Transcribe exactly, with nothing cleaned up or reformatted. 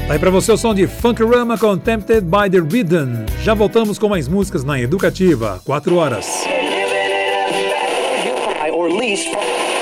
Aí pra você o som de Funkorama com Tempted by the Rhythm. Já voltamos com mais músicas na Educativa. Quatro horas. Or least